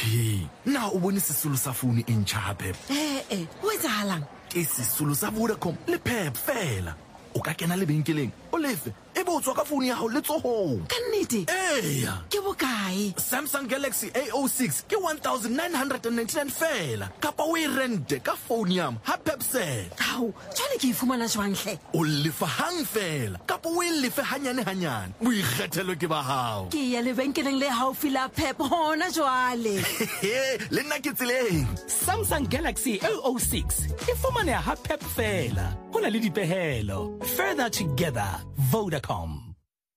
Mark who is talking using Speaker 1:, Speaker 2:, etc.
Speaker 1: Na o bone sesolo sa phone e ntjha ha Pep.
Speaker 2: Ho etsahalang?
Speaker 1: Ke sesolo sa Vodacom le Pep fela. O ka kena lebenkeleng o lefe e bo tswa ka phone ya hao le tsohong.
Speaker 2: Ka nnete?
Speaker 1: Eya.
Speaker 2: Ke bokae?
Speaker 1: Samsung Galaxy A06 ke 1999 fela. Kapa o e rente ka phone yam ha Pep set.
Speaker 2: Hao, jwale ke ifumana jwang hle?
Speaker 1: O lefa hang fela. Kapa o e lefe hanyane hanyane. Boikgethelo ke ba hao.
Speaker 2: Ke ya lebenkeleng le haufi la Pep hona jwale.
Speaker 1: Le nna ke tseleng.
Speaker 3: Samsung Galaxy A06 e fumaneha ha Pep fela. Ho na le dipehelo. Further together, Vodacom.